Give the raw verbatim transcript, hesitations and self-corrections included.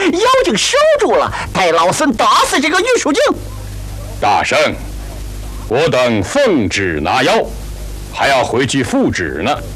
妖精守住了，待老孙打死这个玉树精。 大圣，我等奉旨拿妖，还要回去复旨呢。